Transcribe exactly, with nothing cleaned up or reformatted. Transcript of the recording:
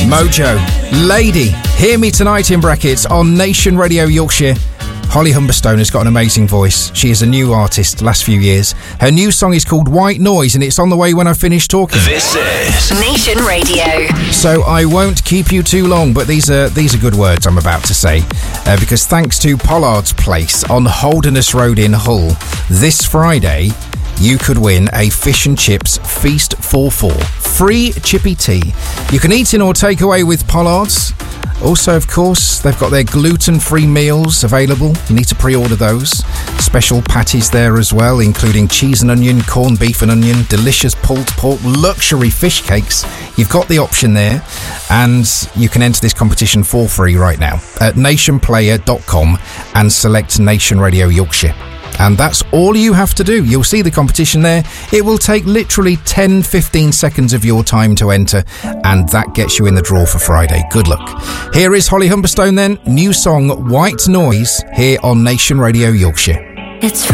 Mojo, Lady, Hear Me Tonight in brackets on Nation Radio Yorkshire. Holly Humberstone has got an amazing voice. She is a new artist last few years. Her new song is called White Noise and it's on the way when I finish talking. This is Nation Radio. So I won't keep you too long, but these are these are good words I'm about to say. Uh, because thanks to Pollard's Place on Holderness Road in Hull, this Friday you could win a fish and chips feast for four. Free chippy tea. You can eat in or take away with Pollard's. Also, of course, they've got their gluten-free meals available. You need to pre-order those. Special patties there as well, including cheese and onion, corned beef and onion, delicious pulled pork, luxury fish cakes. You've got the option there. And you can enter this competition for free right now at nation player dot com and select Nation Radio Yorkshire. And that's all you have to do. You'll see the competition there. It will take literally ten to fifteen seconds of your time to enter, and that gets you in the draw for Friday. Good luck. Here is Holly Humberstone then. New song, White Noise, here on Nation Radio Yorkshire. It's